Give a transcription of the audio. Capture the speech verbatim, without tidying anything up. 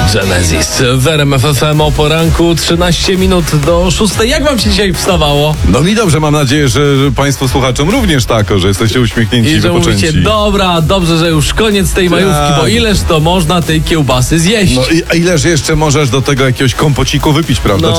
Genesis w R M F F M o poranku, trzynaście minut do szóstej. Jak wam się dzisiaj wstawało? No mi dobrze, mam nadzieję, że Państwu słuchaczom również tak, że jesteście uśmiechnięci i I że wypoczęci. mówicie, dobra, dobrze, że już koniec tej majówki, bo ileż to można tej kiełbasy zjeść? No i a ileż jeszcze możesz do tego jakiegoś kompociku wypić, prawda? No.